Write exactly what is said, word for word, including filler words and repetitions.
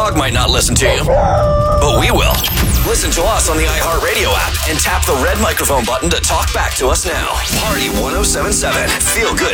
dog might not listen to you, but we will. Listen to us on the iHeartRadio app and tap the red microphone button to talk back to us now. Party one oh seven point seven. Feel good